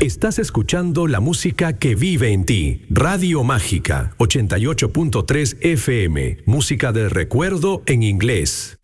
Estás escuchando la música que vive en ti. Radio Mágica, 88.3 FM. Música de recuerdo en inglés.